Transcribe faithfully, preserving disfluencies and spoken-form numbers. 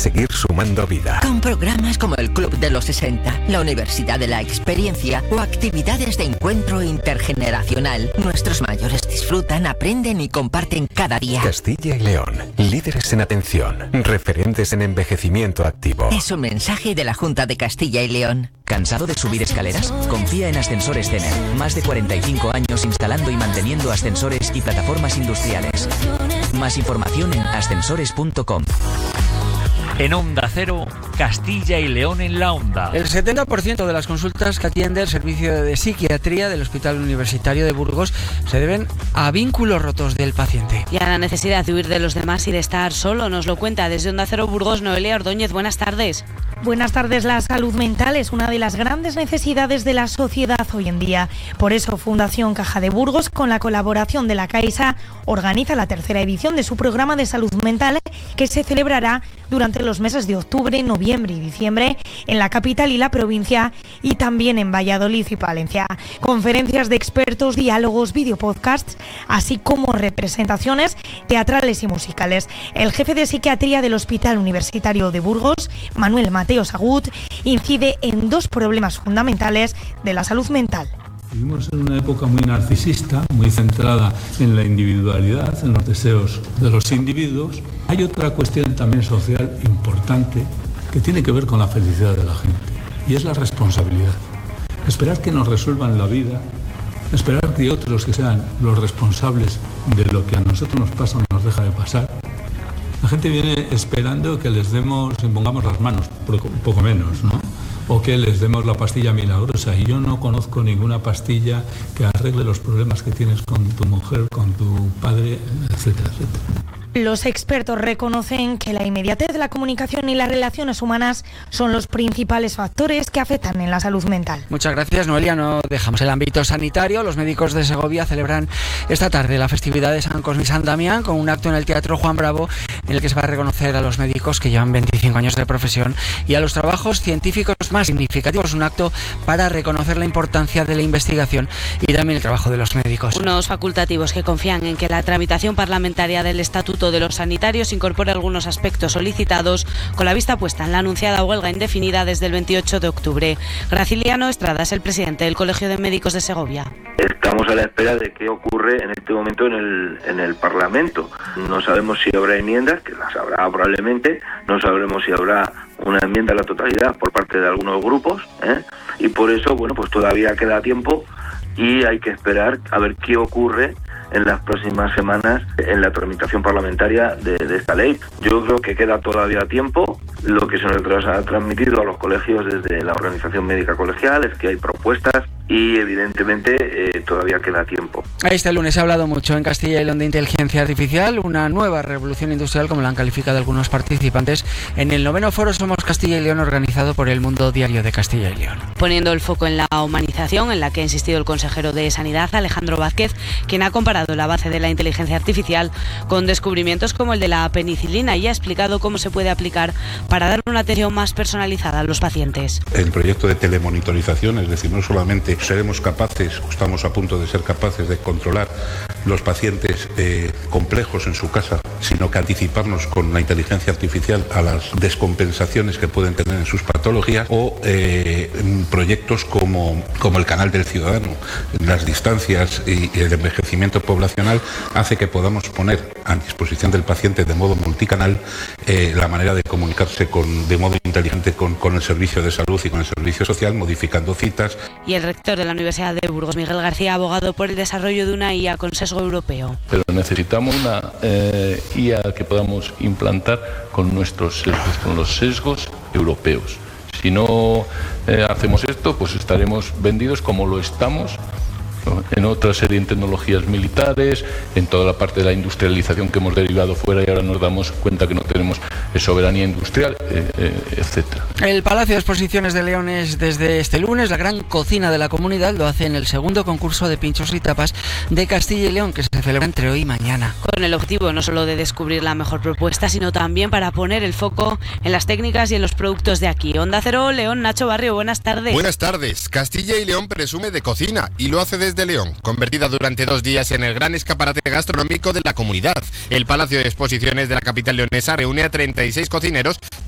seguir sumando vida. Con programas como el Club de los sesenta, la Universidad de la Experiencia o actividades de encuentro intergeneracional, nuestros mayores disfrutan, aprenden y comparten cada día. Castilla y León, líderes en atención, referentes en envejecimiento activo. Es un mensaje de la Junta de Castilla y León. ¿Cansado de subir escaleras? Confía en Ascensores Cener. Más de cuarenta y cinco años instalando y manteniendo ascensores y plataformas industriales. Más información en ascensores punto com. En Onda Cero, Castilla y León en la Onda. El setenta por ciento de las consultas que atiende el servicio de psiquiatría del Hospital Universitario de Burgos se deben a vínculos rotos del paciente. Y a la necesidad de huir de los demás y de estar solo, nos lo cuenta desde Onda Cero Burgos Noelia Ordóñez. Buenas tardes. Buenas tardes. La salud mental es una de las grandes necesidades de la sociedad hoy en día. Por eso Fundación Caja de Burgos, con la colaboración de la Caixa, organiza la tercera edición de su programa de salud mental, que se celebrará durante los meses de octubre, noviembre y diciembre en la capital y la provincia, y también en Valladolid y Palencia. Conferencias de expertos, diálogos, videopodcasts, así como representaciones teatrales y musicales. El jefe de psiquiatría del Hospital Universitario de Burgos, Manuel Mateo Agut, incide en dos problemas fundamentales de la salud mental. Vivimos en una época muy narcisista, muy centrada en la individualidad, en los deseos de los individuos. Hay otra cuestión también social importante que tiene que ver con la felicidad de la gente, y es la responsabilidad. Esperar que nos resuelvan la vida, esperar que otros que sean los responsables de lo que a nosotros nos pasa o nos deja de pasar. La gente viene esperando que les demos, impongamos las manos, un poco menos, ¿no? O que les demos la pastilla milagrosa. Y yo no conozco ninguna pastilla que arregle los problemas que tienes con tu mujer, con tu padre, etcétera, etcétera. Los expertos reconocen que la inmediatez de la comunicación y las relaciones humanas son los principales factores que afectan en la salud mental. Muchas gracias, Noelia. No dejamos el ámbito sanitario. Los médicos de Segovia celebran esta tarde la festividad de San Cosme y San Damián con un acto en el Teatro Juan Bravo en el que se va a reconocer a los médicos que llevan veinticinco años de profesión y a los trabajos científicos más significativos. Un acto para reconocer la importancia de la investigación y también el trabajo de los médicos. Unos facultativos que confían en que la tramitación parlamentaria del Estatuto de los Sanitarios incorpora algunos aspectos solicitados con la vista puesta en la anunciada huelga indefinida desde el veintiocho de octubre. Graciliano Estrada es el presidente del Colegio de Médicos de Segovia. Estamos a la espera de qué ocurre en este momento en el, en el Parlamento. No sabemos si habrá enmiendas, que las habrá probablemente, no sabremos si habrá una enmienda a la totalidad por parte de algunos grupos, ¿eh? Y por eso, bueno, pues todavía queda tiempo y hay que esperar a ver qué ocurre en las próximas semanas en la tramitación parlamentaria de, de esta ley. Yo creo que queda todavía tiempo. Lo que se nos ha transmitido a los colegios desde la Organización Médica Colegial es que hay propuestas y evidentemente eh, todavía queda tiempo. Este lunes se ha hablado mucho en Castilla y León de inteligencia artificial, una nueva revolución industrial, como la han calificado algunos participantes en el noveno foro Somos Castilla y León, organizado por el Mundo Diario de Castilla y León. Poniendo el foco en la humanización, en la que ha insistido el consejero de Sanidad, Alejandro Vázquez, quien ha comparado la base de la inteligencia artificial con descubrimientos como el de la penicilina y ha explicado cómo se puede aplicar para dar una atención más personalizada a los pacientes. El proyecto de telemonitorización, es decir, no solamente seremos capaces, o estamos a punto de ser capaces de controlar los pacientes eh, complejos en su casa, sino que anticiparnos con la inteligencia artificial a las descompensaciones que pueden tener en sus patologías, o eh, proyectos como, como el canal del ciudadano. Las distancias y, y el envejecimiento poblacional hace que podamos poner a disposición del paciente de modo multicanal eh, la manera de comunicarse con, de modo inteligente con, con el servicio de salud y con el servicio social, modificando citas. Y el rector de la Universidad de Burgos, Miguel García, ha abogado por el desarrollo de una I A con sesgo europeo. Pero necesitamos una eh, I A que podamos implantar con nuestros sesgos, con los sesgos europeos. Si no eh, hacemos esto, pues estaremos vendidos como lo estamos en otra serie de tecnologías militares, en toda la parte de la industrialización que hemos derivado fuera y ahora nos damos cuenta que no tenemos soberanía industrial, eh, eh, etcétera. El Palacio de Exposiciones de León es desde este lunes la gran cocina de la comunidad. Lo hace en el segundo concurso de pinchos y tapas de Castilla y León, que se celebra entre hoy y mañana. Con el objetivo no solo de descubrir la mejor propuesta, sino también para poner el foco en las técnicas y en los productos de aquí. Onda Cero, León, Nacho Barrio, buenas tardes. Buenas tardes. Castilla y León presume de cocina y lo hace desde de León, convertida durante dos días en el gran escaparate gastronómico de la comunidad. El Palacio de Exposiciones de la capital leonesa reúne a treinta y seis cocineros